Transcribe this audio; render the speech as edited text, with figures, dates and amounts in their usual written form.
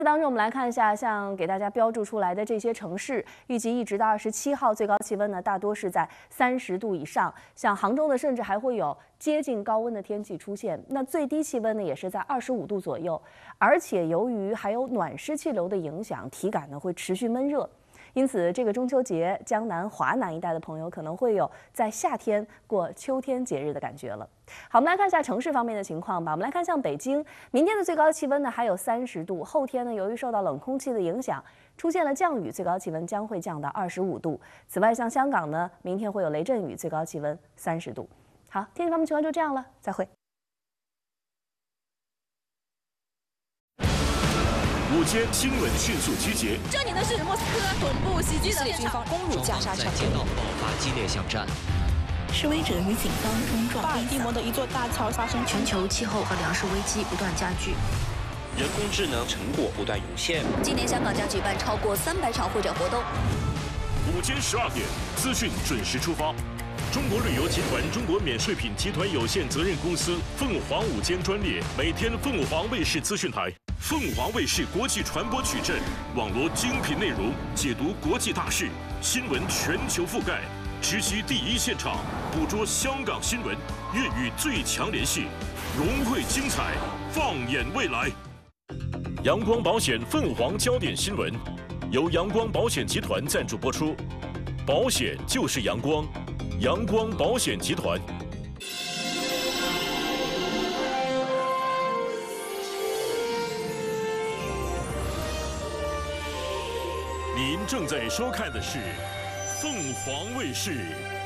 当中，我们来看一下，像给大家标注出来的这些城市，预计一直到27号，最高气温呢大多是在30度以上。像杭州呢，甚至还会有接近高温的天气出现。那最低气温呢也是在25度左右，而且由于还有暖湿气流的影响，体感呢会持续闷热。 因此，这个中秋节，江南、华南一带的朋友可能会有在夏天过秋天节日的感觉了。好，我们来看一下城市方面的情况吧。我们来看像北京，明天的最高气温呢还有30度，后天呢由于受到冷空气的影响，出现了降雨，最高气温将会降到25度。此外，像香港呢，明天会有雷阵雨，最高气温30度。好，天气方面情况就这样了，再会。 午间新闻迅速集结， 这里呢是莫斯科总部袭击的军方攻入加沙城， 在街道爆发激烈巷战， 示威者与警方冲撞。 巴尔的摩的一座大桥发生全球气候和粮食危机不断加剧， 人工智能成果不断涌现。 今年香港将举办超过300场会展活动。 午间12点，资讯准时出发。中国旅游集团中国免税品集团有限责任公司凤凰午间专列，每天凤凰卫视资讯台。 凤凰卫视国际传播矩阵，网罗精品内容，解读国际大事，新闻全球覆盖，直击第一现场，捕捉香港新闻，粤语最强联系，融汇精彩，放眼未来。阳光保险凤凰焦点新闻，由阳光保险集团赞助播出，保险就是阳光，阳光保险集团。 您正在收看的是凤凰卫视